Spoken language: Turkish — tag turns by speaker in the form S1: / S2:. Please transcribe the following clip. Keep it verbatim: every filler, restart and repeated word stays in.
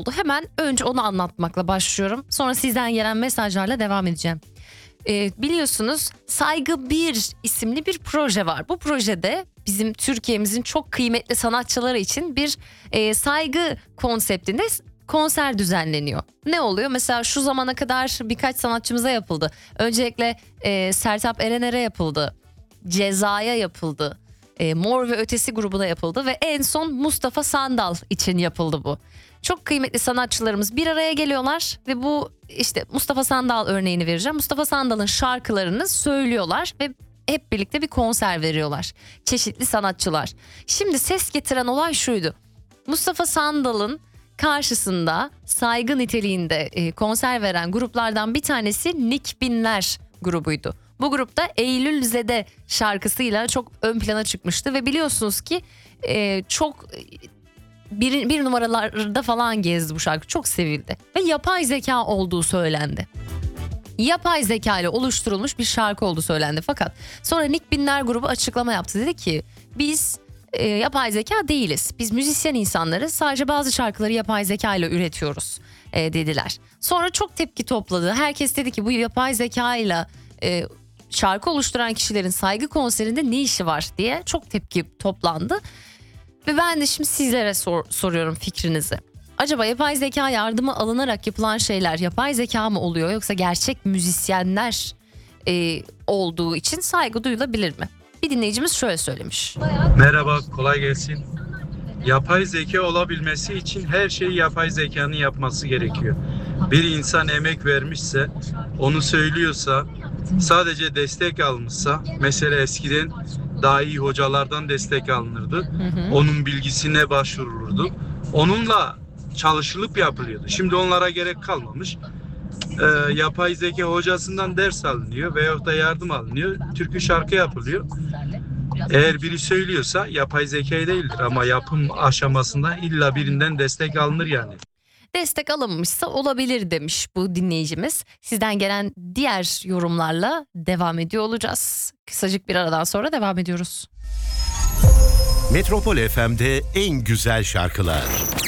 S1: oldu. Hemen önce onu anlatmakla başlıyorum. Sonra sizden gelen mesajlarla devam edeceğim. Ee, biliyorsunuz Saygı bir isimli bir proje var. Bu projede bizim Türkiye'mizin çok kıymetli sanatçıları için bir e, saygı konseptinde konser düzenleniyor. Ne oluyor? Mesela şu zamana kadar birkaç sanatçımıza yapıldı. Öncelikle e, Sertab Erener'e yapıldı. Ceza'ya yapıldı. E, Mor ve Ötesi grubuna yapıldı ve en son Mustafa Sandal için yapıldı bu. Çok kıymetli sanatçılarımız bir araya geliyorlar ve bu işte Mustafa Sandal örneğini vereceğim. Mustafa Sandal'ın şarkılarını söylüyorlar ve hep birlikte bir konser veriyorlar. Çeşitli sanatçılar. Şimdi ses getiren olay şuydu. Mustafa Sandal'ın karşısında saygı niteliğinde e, konser veren gruplardan bir tanesi Nick Binler grubuydu. Bu grupta Eylülzede şarkısıyla çok ön plana çıkmıştı ve biliyorsunuz ki e, çok bir, bir numaralarda falan gezdi bu şarkı. Çok sevildi ve yapay zeka olduğu söylendi. Yapay zeka ile oluşturulmuş bir şarkı olduğu söylendi. Fakat sonra Nick Binler grubu açıklama yaptı. Dedi ki biz e, yapay zeka değiliz. Biz müzisyen insanlarız. Sadece bazı şarkıları yapay zeka ile üretiyoruz e, dediler. Sonra çok tepki topladı. Herkes dedi ki bu yapay zeka ile e, şarkı oluşturan kişilerin saygı konserinde ne işi var diye çok tepki toplandı. Ve ben de şimdi sizlere sor, soruyorum fikrinizi. Acaba yapay zeka yardımı alınarak yapılan şeyler yapay zeka mı oluyor yoksa gerçek müzisyenler e, olduğu için saygı duyulabilir mi? Bir dinleyicimiz şöyle söylemiş.
S2: Merhaba, kolay gelsin. Yapay zeka olabilmesi için her şeyi yapay zekanın yapması gerekiyor. Bir insan emek vermişse, onu söylüyorsa, sadece destek almışsa, mesela eskiden daha iyi hocalardan destek alınırdı. Hı hı. Onun bilgisine başvurulurdu. Onunla çalışılıp yapılıyordu. Şimdi onlara gerek kalmamış. Ee, yapay zeka hocasından ders alınıyor veyahut da yardım alınıyor. Türkü şarkı yapılıyor. Eğer biri söylüyorsa yapay zeka değildir ama yapım aşamasında illa birinden destek alınır yani.
S1: Destek alınmışsa olabilir demiş bu dinleyicimiz. Sizden gelen diğer yorumlarla devam ediyor olacağız. Kısacık bir aradan sonra devam ediyoruz.
S3: Metropol F M'de en güzel şarkılar